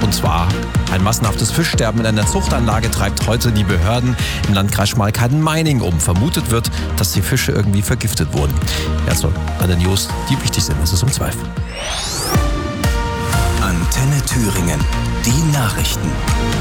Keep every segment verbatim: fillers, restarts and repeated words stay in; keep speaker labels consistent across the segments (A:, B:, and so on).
A: Und zwar ein massenhaftes Fischsterben in einer Zuchtanlage treibt heute die Behörden im Landkreis Schmalkalden-Meiningen um. Vermutet wird, dass die Fische irgendwie vergiftet wurden. Jetzt also alle News, die wichtig sind. Es ist um zwölf.
B: Antenne Thüringen. Die Nachrichten.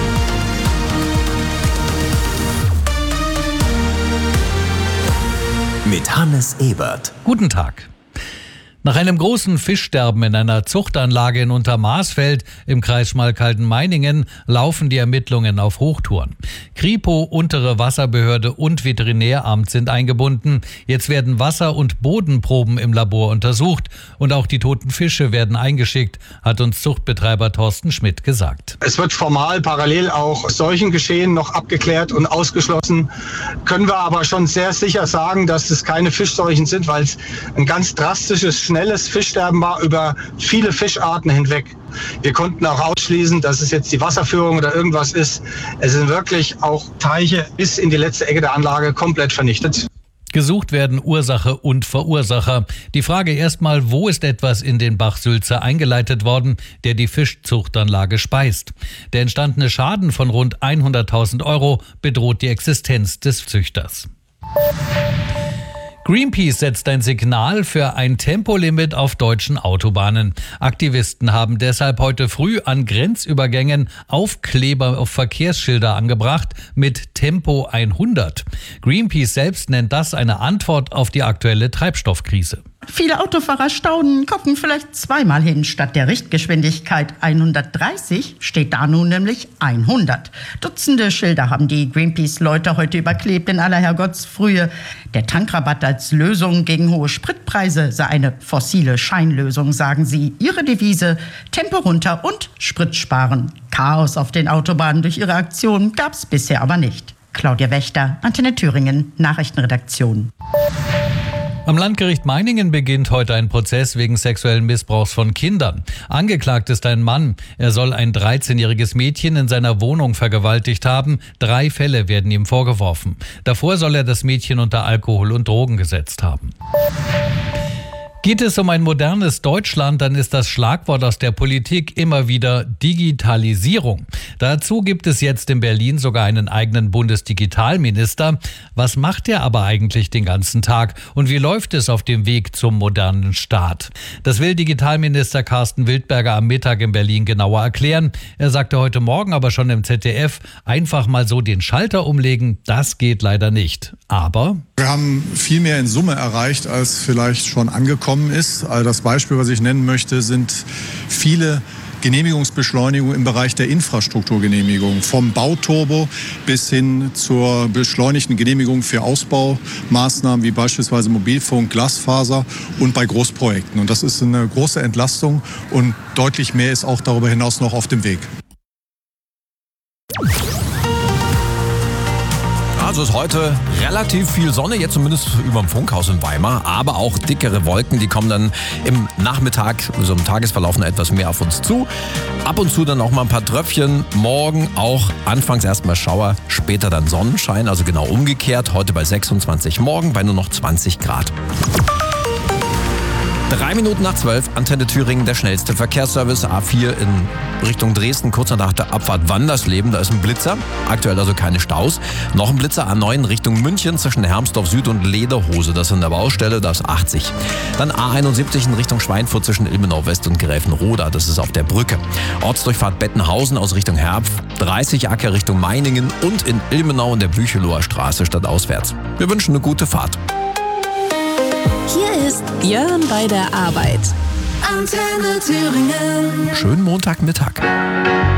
B: Mit Hannes Ebert.
C: Guten Tag. Nach einem großen Fischsterben in einer Zuchtanlage in Untermaßfeld im Kreis Schmalkalden-Meiningen laufen die Ermittlungen auf Hochtouren. Kripo, Untere Wasserbehörde und Veterinäramt sind eingebunden. Jetzt werden Wasser- und Bodenproben im Labor untersucht und auch die toten Fische werden eingeschickt, hat uns Zuchtbetreiber Thorsten Schmidt gesagt.
D: Es wird formal parallel auch solchen Geschehen noch abgeklärt und ausgeschlossen. Können wir aber schon sehr sicher sagen, dass es keine Fischseuchen sind, weil es ein ganz drastisches, schnelles Fischsterben war über viele Fischarten hinweg. Wir konnten auch ausschließen, dass es jetzt die Wasserführung oder irgendwas ist. Es sind wirklich auch Teiche bis in die letzte Ecke der Anlage komplett vernichtet.
C: Gesucht werden Ursache und Verursacher. Die Frage erstmal, wo ist etwas in den Bach Sülze eingeleitet worden, der die Fischzuchtanlage speist? Der entstandene Schaden von rund hunderttausend Euro bedroht die Existenz des Züchters. Greenpeace setzt ein Signal für ein Tempolimit auf deutschen Autobahnen. Aktivisten haben deshalb heute früh an Grenzübergängen Aufkleber auf Verkehrsschilder angebracht mit Tempo hundert. Greenpeace selbst nennt das eine Antwort auf die aktuelle Treibstoffkrise.
E: Viele Autofahrer staunen, gucken vielleicht zweimal hin. Statt der Richtgeschwindigkeit hundertdreißig steht da nun nämlich hundert. Dutzende Schilder haben die Greenpeace-Leute heute überklebt in aller Herrgottsfrühe. Der Tankrabatt als Lösung gegen hohe Spritpreise sei eine fossile Scheinlösung, sagen sie. Ihre Devise: Tempo runter und Sprit sparen. Chaos auf den Autobahnen durch ihre Aktion gab es bisher aber nicht. Claudia Wächter, Antenne Thüringen, Nachrichtenredaktion.
C: Am Landgericht Meiningen beginnt heute ein Prozess wegen sexuellen Missbrauchs von Kindern. Angeklagt ist ein Mann. Er soll ein dreizehnjähriges Mädchen in seiner Wohnung vergewaltigt haben. Drei Fälle werden ihm vorgeworfen. Davor soll er das Mädchen unter Alkohol und Drogen gesetzt haben. Geht es um ein modernes Deutschland, dann ist das Schlagwort aus der Politik immer wieder Digitalisierung. Dazu gibt es jetzt in Berlin sogar einen eigenen Bundesdigitalminister. Was macht er aber eigentlich den ganzen Tag? Und wie läuft es auf dem Weg zum modernen Staat? Das will Digitalminister Carsten Wildberger am Mittag in Berlin genauer erklären. Er sagte heute Morgen aber schon im Z D F, einfach mal so den Schalter umlegen, das geht leider nicht. Aber
F: wir haben viel mehr in Summe erreicht, als vielleicht schon angekommen ist. Also das Beispiel, was ich nennen möchte, sind viele Genehmigungsbeschleunigungen im Bereich der Infrastrukturgenehmigung. Vom Bauturbo bis hin zur beschleunigten Genehmigung für Ausbaumaßnahmen wie beispielsweise Mobilfunk, Glasfaser und bei Großprojekten. Und das ist eine große Entlastung und deutlich mehr ist auch darüber hinaus noch auf dem Weg.
A: Also ist heute relativ viel Sonne, jetzt zumindest über dem Funkhaus in Weimar, aber auch dickere Wolken, die kommen dann im Nachmittag, so im Tagesverlauf noch etwas mehr auf uns zu. Ab und zu dann auch mal ein paar Tröpfchen, morgen auch anfangs erstmal Schauer, später dann Sonnenschein, also genau umgekehrt, heute bei sechsundzwanzig, morgen bei nur noch zwanzig Grad. Drei Minuten nach zwölf, Antenne Thüringen, der schnellste Verkehrsservice. A vier in Richtung Dresden, kurz nach der Abfahrt Wandersleben, da ist ein Blitzer. Aktuell also keine Staus. Noch ein Blitzer A neun Richtung München zwischen Hermsdorf Süd und Lederhose. Das ist in der Baustelle, das ist achtzig. Dann A einundsiebzig in Richtung Schweinfurt zwischen Ilmenau West und Gräfenroda. Das ist auf der Brücke. Ortsdurchfahrt Bettenhausen aus Richtung Herpf. dreißig Acker Richtung Meiningen und in Ilmenau in der Bücheloher Straße stadtauswärts. Wir wünschen eine gute Fahrt.
G: Hier ist Björn bei der Arbeit. Antenne Thüringen.
A: Schönen Montagmittag.